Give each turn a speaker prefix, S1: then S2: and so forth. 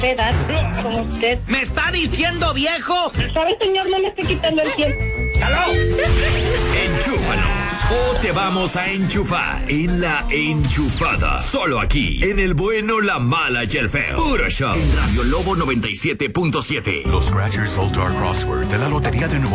S1: edad como usted.
S2: ¿Me está diciendo viejo?
S1: ¿Sabe, señor? No me esté quitando el tiempo.
S2: ¡Aló!
S3: Enchúfanos o te vamos a enchufar en La Enchufada. Solo aquí, en el bueno, la mala y el feo. Puro show. En Radio Lobo 97.7.
S4: Los Scratchers All-Star Crossword de la Lotería de Nuevo